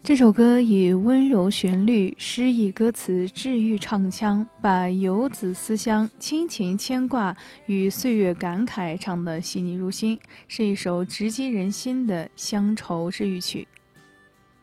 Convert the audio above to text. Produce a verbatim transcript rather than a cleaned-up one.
这首歌以温柔旋律、诗意歌词、治愈唱腔，把游子思乡、亲情牵挂与岁月感慨唱得细腻入心，是一首直击人心的乡愁治愈曲。